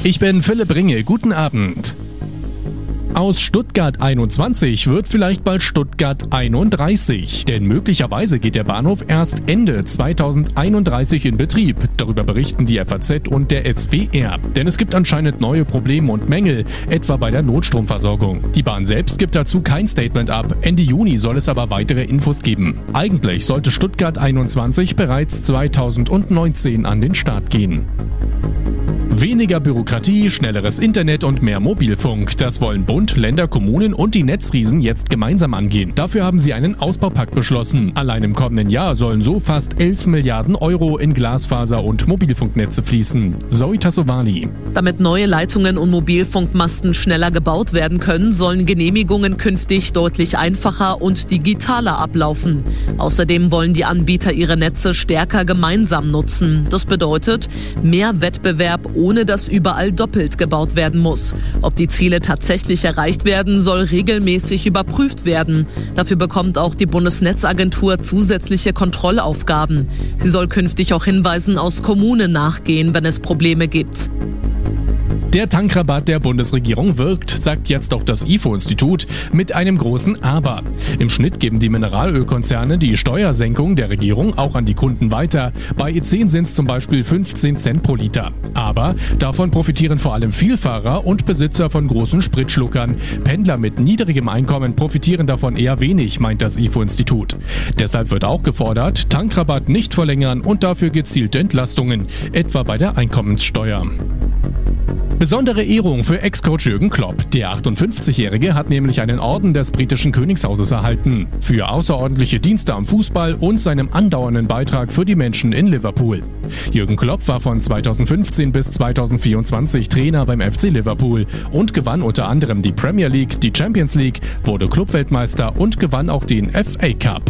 Ich bin Philipp Ringe, guten Abend. Aus Stuttgart 21 wird vielleicht bald Stuttgart 31, denn möglicherweise geht der Bahnhof erst Ende 2031 in Betrieb. Darüber berichten die FAZ und der SWR. Denn es gibt anscheinend neue Probleme und Mängel, etwa bei der Notstromversorgung. Die Bahn selbst gibt dazu kein Statement ab. Ende Juni soll es aber weitere Infos geben. Eigentlich sollte Stuttgart 21 bereits 2019 an den Start gehen. Weniger Bürokratie, schnelleres Internet und mehr Mobilfunk. Das wollen Bund, Länder, Kommunen und die Netzriesen jetzt gemeinsam angehen. Dafür haben sie einen Ausbaupakt beschlossen. Allein im kommenden Jahr sollen so fast 11 Milliarden Euro in Glasfaser- und Mobilfunknetze fließen. Zoe Tassovali. Damit neue Leitungen und Mobilfunkmasten schneller gebaut werden können, sollen Genehmigungen künftig deutlich einfacher und digitaler ablaufen. Außerdem wollen die Anbieter ihre Netze stärker gemeinsam nutzen. Das bedeutet mehr Wettbewerb, ohne dass überall doppelt gebaut werden muss. Ob die Ziele tatsächlich erreicht werden, soll regelmäßig überprüft werden. Dafür bekommt auch die Bundesnetzagentur zusätzliche Kontrollaufgaben. Sie soll künftig auch Hinweisen aus Kommunen nachgehen, wenn es Probleme gibt. Der Tankrabatt der Bundesregierung wirkt, sagt jetzt auch das IFO-Institut, mit einem großen Aber. Im Schnitt geben die Mineralölkonzerne die Steuersenkung der Regierung auch an die Kunden weiter. Bei E10 sind es zum Beispiel 15 Cent pro Liter. Aber davon profitieren vor allem Vielfahrer und Besitzer von großen Spritschluckern. Pendler mit niedrigem Einkommen profitieren davon eher wenig, meint das IFO-Institut. Deshalb wird auch gefordert, Tankrabatt nicht verlängern und dafür gezielte Entlastungen, etwa bei der Einkommenssteuer. Besondere Ehrung für Ex-Coach Jürgen Klopp. Der 58-Jährige hat nämlich einen Orden des britischen Königshauses erhalten. Für außerordentliche Dienste am Fußball und seinem andauernden Beitrag für die Menschen in Liverpool. Jürgen Klopp war von 2015 bis 2024 Trainer beim FC Liverpool und gewann unter anderem die Premier League, die Champions League, wurde Clubweltmeister und gewann auch den FA Cup.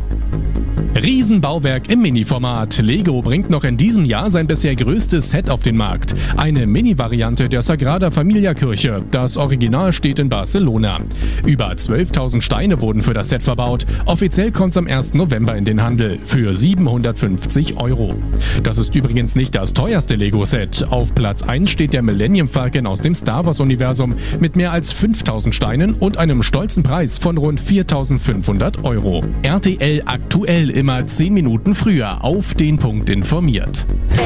Riesenbauwerk im Mini-Format. Lego bringt noch in diesem Jahr sein bisher größtes Set auf den Markt. Eine Mini-Variante der Sagrada Familia Kirche. Das Original steht in Barcelona. Über 12.000 Steine wurden für das Set verbaut. Offiziell kommt es am 1. November in den Handel für 750 €. Das ist übrigens nicht das teuerste Lego-Set. Auf Platz 1 steht der Millennium Falcon aus dem Star Wars-Universum mit mehr als 5.000 Steinen und einem stolzen Preis von rund 4.500 €. RTL aktuell immer 10 Minuten früher auf den Punkt informiert.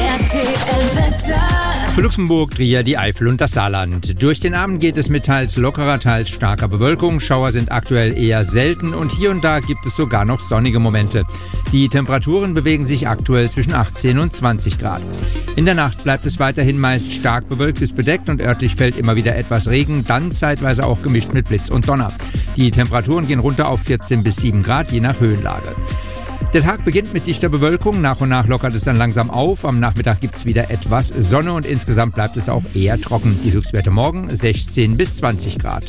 Für Luxemburg, Trier, die Eifel und das Saarland. Durch den Abend geht es mit teils lockerer, teils starker Bewölkung. Schauer sind aktuell eher selten und hier und da gibt es sogar noch sonnige Momente. Die Temperaturen bewegen sich aktuell zwischen 18 und 20 Grad. In der Nacht bleibt es weiterhin meist stark bewölkt bis bedeckt und örtlich fällt immer wieder etwas Regen, dann zeitweise auch gemischt mit Blitz und Donner. Die Temperaturen gehen runter auf 14 bis 7 Grad, je nach Höhenlage. Der Tag beginnt mit dichter Bewölkung, nach und nach lockert es dann langsam auf. Am Nachmittag gibt es wieder etwas Sonne und insgesamt bleibt es auch eher trocken. Die Höchstwerte morgen 16 bis 20 Grad.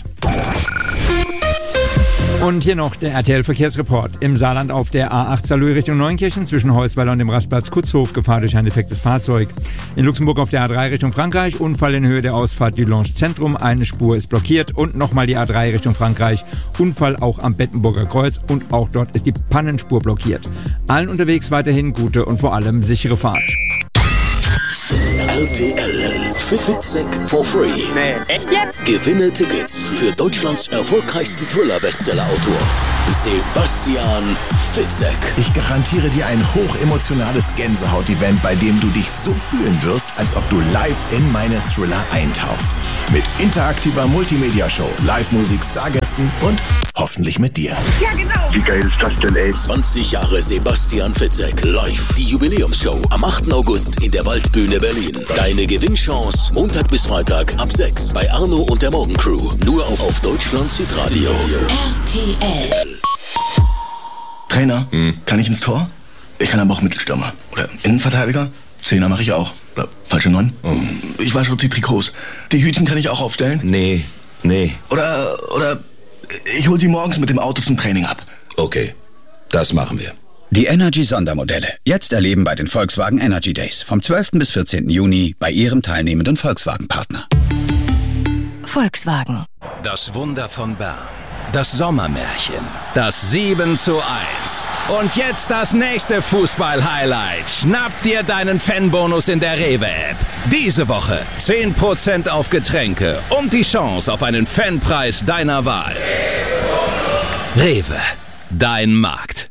Und hier noch der RTL-Verkehrsreport. Im Saarland auf der A8 Saarlouis Richtung Neunkirchen zwischen Heusweiler und dem Rastplatz Kutzhof Gefahr durch ein defektes Fahrzeug. In Luxemburg auf der A3 Richtung Frankreich Unfall in Höhe der Ausfahrt Dulange Zentrum. Eine Spur ist blockiert und nochmal die A3 Richtung Frankreich. Unfall auch am Bettenburger Kreuz und auch dort ist die Pannenspur blockiert. Allen unterwegs weiterhin gute und vor allem sichere Fahrt. RTL Fitzek for free. Nee, echt jetzt? Gewinne Tickets für Deutschlands erfolgreichsten Thriller-Bestseller-Autor Sebastian Fitzek. Ich garantiere dir ein hochemotionales Gänsehaut-Event, bei dem du dich so fühlen wirst, als ob du live in meine Thriller eintauchst. Mit interaktiver Multimedia-Show, Live-Musik, Stargästen und hoffentlich mit dir. Ja, genau. Wie geil ist das denn, ey? 20 Jahre Sebastian Fitzek live. Die Jubiläumsshow am 8. August in der Waldbühne Berlin. Deine Gewinnchance Montag bis Freitag ab 6 bei Arno und der Morgencrew. Nur auf Deutschlands Hitradio. RTL. Trainer, kann ich ins Tor? Ich kann aber auch Mittelstürmer. Oder Innenverteidiger? Zehner mache ich auch. Oder falsche 9? Ich wasche auch die Trikots. Die Hütchen kann ich auch aufstellen? Nee. Oder ich hol sie morgens mit dem Auto zum Training ab. Okay, das machen wir. Die Energy-Sondermodelle. Jetzt erleben bei den Volkswagen Energy Days. Vom 12. bis 14. Juni bei Ihrem teilnehmenden Volkswagen-Partner. Volkswagen. Das Wunder von Bern. Das Sommermärchen. Das 7:1. Und jetzt das nächste Fußball-Highlight. Schnapp dir deinen Fanbonus in der Rewe-App. Diese Woche 10% auf Getränke und die Chance auf einen Fanpreis deiner Wahl. Rewe, dein Markt.